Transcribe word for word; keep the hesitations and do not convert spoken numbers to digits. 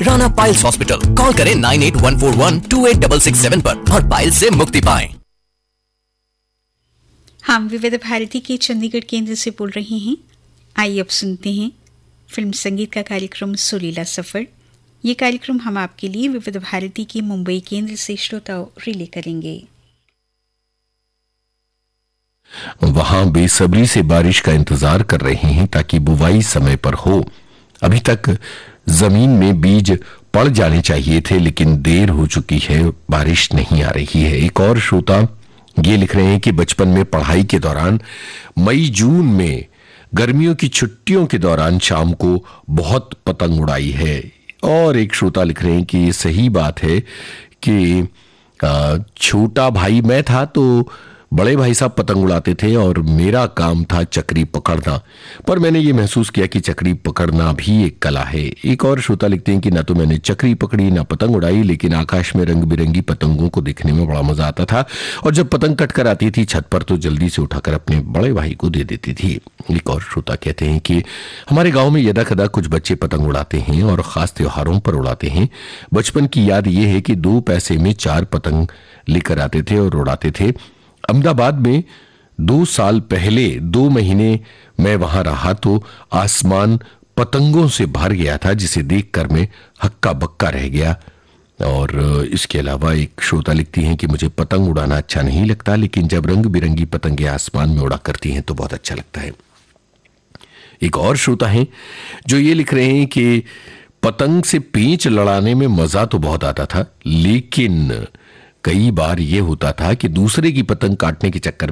Rana piles hospital. Call करें nine eight one four one two eight six six seven पर और piles से मुक्ति पाएं। हम विविध भारती के चंडीगढ़ केंद्र से बोल रहे हैं। आइए अब सुनते हैं फिल्म संगीत का कार्यक्रम सुरीला सफर। ये कार्यक्रम हम आपके लिए विविध भारती के मुंबई केंद्र से श्रोताओं रिले करेंगे। वहां बेसब्री से बारिश का इंतजार कर रहे हैं ताकि बुवाई समय पर हो। अभी तक जमीन में बीज पड़ जाने चाहिए थे, लेकिन देर हो चुकी है, बारिश नहीं आ रही है। एक और श्रोता ये लिख रहे हैं कि बचपन में पढ़ाई के दौरान मई जून में गर्मियों की छुट्टियों के दौरान शाम को बहुत पतंग उड़ाई है। और एक श्रोता लिख रहे हैं कि ये सही बात है कि छोटा भाई मैं था तो बड़े भाई साहब पतंग उड़ाते थे और मेरा काम था चक्री पकड़ना, पर मैंने ये महसूस किया कि चक्री पकड़ना भी एक कला है। एक और श्रोता लिखते हैं कि ना तो मैंने चक्री पकड़ी ना पतंग उड़ाई, लेकिन आकाश में रंग बिरंगी पतंगों को देखने में बड़ा मजा आता था और जब पतंग कटकर आती थी छत पर तो जल्दी से उठाकर अपने बड़े भाई को दे देती थी। एक और श्रोता कहते हैं कि हमारे गाँव में यदा कदा कुछ बच्चे पतंग उड़ाते हैं और खास त्योहारों पर उड़ाते हैं। बचपन की याद ये है कि दो पैसे में चार पतंग लेकर आते थे और उड़ाते थे। अहमदाबाद में दो साल पहले दो महीने मैं वहां रहा तो आसमान पतंगों से भर गया था, जिसे देखकर मैं हक्का बक्का रह गया। और इसके अलावा एक श्रोता लिखती हैं कि मुझे पतंग उड़ाना अच्छा नहीं लगता, लेकिन जब रंग बिरंगी पतंगें आसमान में उड़ा करती हैं तो बहुत अच्छा लगता है। एक और श्रोता हैं जो ये लिख रहे हैं कि पतंग से पेंच लड़ाने में मजा तो बहुत आता था, लेकिन कई बार यह होता था कि दूसरे की पतंग काटने के चक्कर